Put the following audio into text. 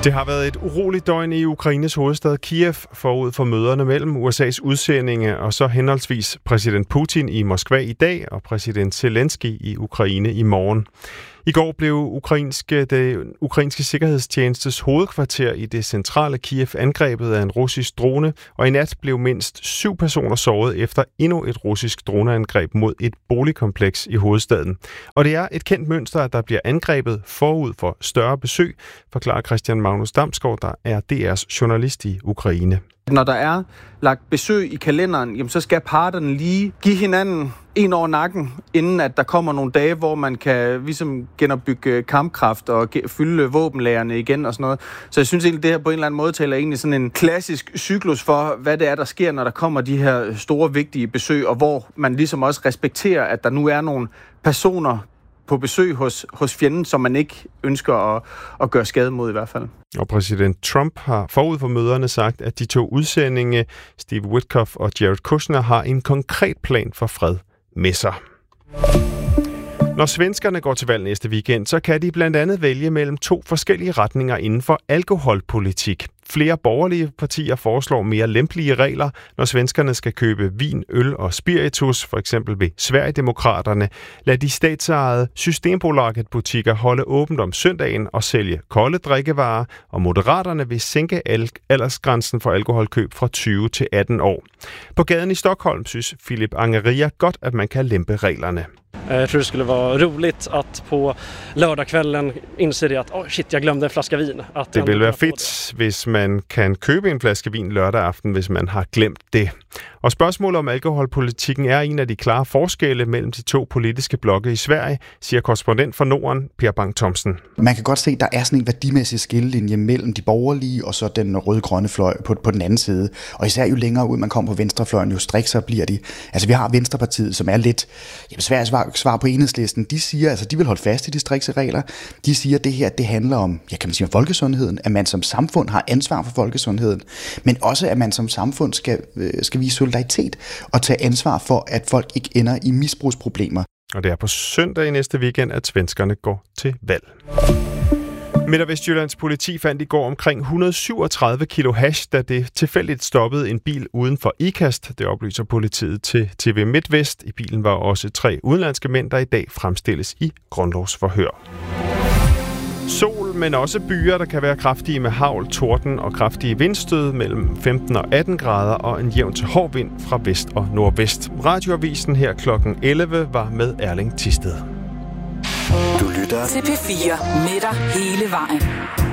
Det har været et uroligt døgn i Ukraines hovedstad Kiev forud for møderne mellem USA's udsendinge og så henholdsvis præsident Putin i Moskva i dag og præsident Zelensky i Ukraine i morgen. I går blev det ukrainske sikkerhedstjenestes hovedkvarter i det centrale Kiev angrebet af en russisk drone, og i nat blev mindst 7 personer såret efter endnu et russisk droneangreb mod et boligkompleks i hovedstaden. Og det er et kendt mønster, at der bliver angrebet forud for større besøg, forklarer Christian Magnus Damsgaard, der er DR's journalist i Ukraine. Når der er lagt besøg i kalenderen, jamen, så skal parterne lige give hinanden en over nakken, inden at der kommer nogle dage, hvor man kan ligesom genopbygge kampkraft og fylde våbenlagerne igen og sådan noget. Så jeg synes egentlig, det her på en eller anden måde taler egentlig sådan en klassisk cyklus for, hvad det er, der sker, når der kommer de her store, vigtige besøg, og hvor man ligesom også respekterer, at der nu er nogle personer på besøg hos fjenden, som man ikke ønsker at gøre skade mod i hvert fald. Og præsident Trump har forud for møderne sagt, at de 2 udsendinge, Steve Witkoff og Jared Kushner, har en konkret plan for fred med sig. Når svenskerne går til valg næste weekend, så kan de blandt andet vælge mellem 2 forskellige retninger inden for alkoholpolitik. Flere borgerlige partier foreslår mere lempelige regler, når svenskerne skal købe vin, øl og spiritus, for eksempel ved Sverigedemokraterne. Lad de statsejede Systembolaget-butikker holde åbent om søndagen og sælge kolde drikkevarer, og Moderaterne vil sænke aldersgrænsen for alkoholkøb fra 20 til 18 år. På gaden i Stockholm synes Filip Angeria godt, at man kan lempe reglerne. Jag tror det skulle vara roligt att på lördagskvällen inse det att shit, jag glömde en flaska vin. Det vil være fedt, hvis man kan købe en flaske vin lørdag aften, hvis man har glemt det. Og spørgsmålet om alkoholpolitikken er en af de klare forskelle mellem de 2 politiske blokke i Sverige, siger korrespondent for Norden, Per Bang Thomsen. Man kan godt se, at der er sådan en værdimæssig skillelinje mellem de borgerlige og så den røde-grønne fløj på den anden side. Og især jo længere ud man kommer på venstrefløjen, jo strikser bliver de. Altså vi har Venstrepartiet, som er lidt svært svar på Enhedslisten. De siger, altså de vil holde fast i de strikse regler. De siger, at det her, det handler om, kan man sige, om folkesundheden, at man som samfund har ansvar for folkesundheden, men også at man som samfund skal vise solidaritet og tage ansvar for, at folk ikke ender i misbrugsproblemer. Og det er på søndag i næste weekend, at svenskerne går til valg. Midt- og Vestjyllands politi fandt i går omkring 137 kilo hash, da det tilfældigt stoppede en bil uden for Ikast. Det oplyser politiet til TV MidtVest. I bilen var også 3 udenlandske mænd, der i dag fremstilles i grundlovsforhør. Sol, men også byer, der kan være kraftige med hagl, torden og kraftige vindstød mellem 15 og 18 grader og en jævn til hård vind fra vest og nordvest. Radioavisen her klokken 11 var med Erling Thisted. Du lytter til P4 med dig hele vejen.